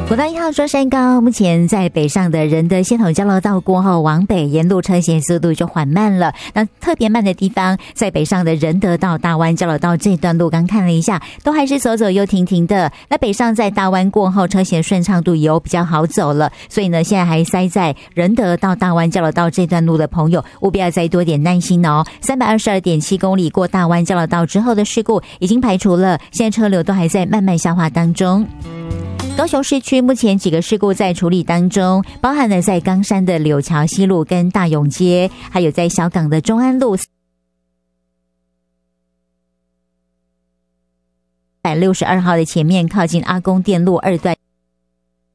国道1号中山高，目前在北上的仁德线头交流道过后往北沿路车行速度就缓慢了，那特别慢的地方在北上的仁德到大湾交流道这段路，刚看了一下都还是走走又停停的。那北上在大湾过后车行顺畅度有比较好走了，所以呢现在还塞在仁德到大湾交流道这段路的朋友务必要再多点耐心哦。 322.7 公里过大湾交流道之后的事故已经排除了，现在车流都还在慢慢消化当中。高雄市区目前几个事故在处理当中，包含了在冈山的柳桥西路跟大勇街，还有在小港的中安路162号的前面靠近阿公店路2段